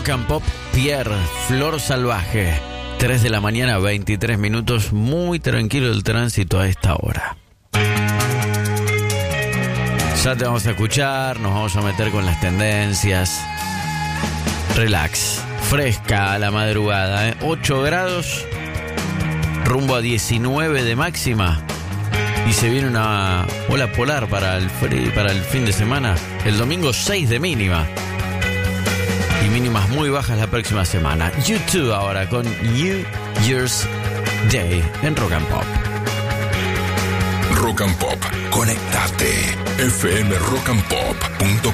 Rock and Pop, Pierre, Flor Salvaje. 3 de la mañana, 23 minutos. Muy tranquilo el tránsito a esta hora. Ya te vamos a escuchar, nos vamos a meter con las tendencias. Relax, fresca a la madrugada, 8 grados, rumbo a 19 de máxima. Y se viene una ola polar para el fin de semana. El domingo 6 de mínima. Y mínimas muy bajas la próxima semana. U2 ahora con New Year's Day en Rock and Pop. Rock and Pop, conectate. fmrockandpop.com